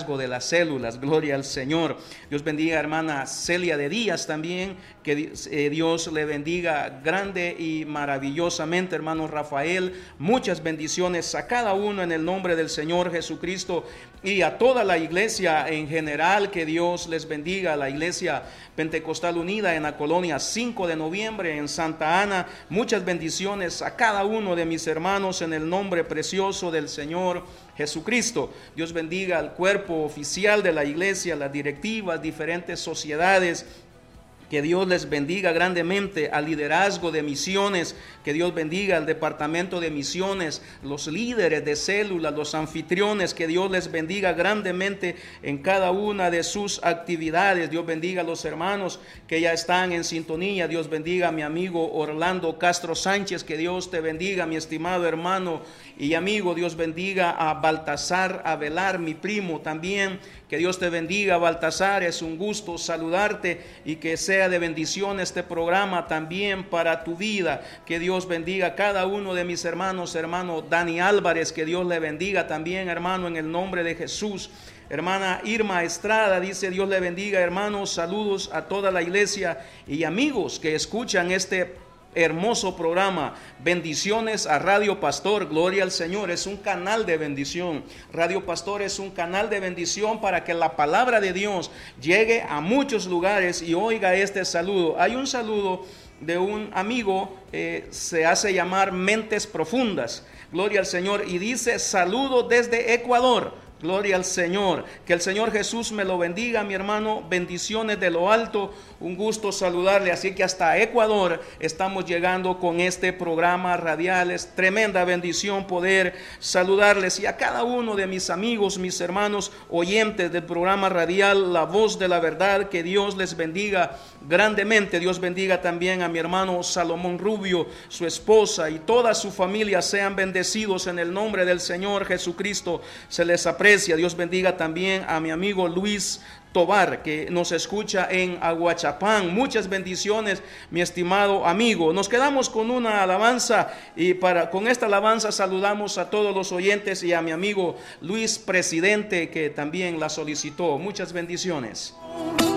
liderazgo de las células. Gloria al Señor. Dios bendiga a hermana Celia de Díaz también, que Dios le bendiga grande y maravillosamente. Hermano Rafael, muchas bendiciones a cada uno en el nombre del Señor Jesucristo, y a toda la iglesia en general. Que Dios les bendiga. La iglesia Pentecostal Unida en la colonia 5 de noviembre en Santa Ana, muchas bendiciones a cada uno de mis hermanos en el nombre precioso del Señor Jesucristo. Dios bendiga al cuerpo oficial de la iglesia, las directivas, diferentes sociedades. Que Dios les bendiga grandemente al liderazgo de misiones. Que Dios bendiga al departamento de misiones, los líderes de células, los anfitriones. Que Dios les bendiga grandemente en cada una de sus actividades. Dios bendiga a los hermanos que ya están en sintonía. Dios bendiga a mi amigo Orlando Castro Sánchez. Que Dios te bendiga, mi estimado hermano y amigo. Dios bendiga a Baltasar Avelar, mi primo también. Que Dios te bendiga, Baltasar. Es un gusto saludarte y que sea de bendición este programa también para tu vida. Que Dios bendiga a cada uno de mis hermanos. Hermano Dani Álvarez, que Dios le bendiga también, hermano, en el nombre de Jesús. Hermana Irma Estrada dice: Dios le bendiga, hermanos. Saludos a toda la iglesia y amigos que escuchan este hermoso programa. Bendiciones a Radio Pastor. Gloria al Señor. Es un canal de bendición. Radio Pastor es un canal de bendición para que la palabra de Dios llegue a muchos lugares. Y oiga este saludo. Hay un saludo de un amigo, se hace llamar Mentes Profundas. Gloria al Señor. Y dice: saludo desde Ecuador. Gloria al Señor. Que el Señor Jesús me lo bendiga, mi hermano. Bendiciones de lo alto. Un gusto saludarle. Así que hasta Ecuador estamos llegando con este programa radial. Es tremenda bendición poder saludarles. Y a cada uno de mis amigos, mis hermanos oyentes del programa radial La Voz de la Verdad, que Dios les bendiga grandemente. Dios bendiga también a mi hermano Salomón Rubio, su esposa y toda su familia. Sean bendecidos en el nombre del Señor Jesucristo. Se les aprecia. Dios bendiga también a mi amigo Luis Tobar, que nos escucha en Aguachapán. Muchas bendiciones, mi estimado amigo. Nos quedamos con una alabanza y con esta alabanza saludamos a todos los oyentes y a mi amigo Luis Presidente, que también la solicitó. Muchas bendiciones.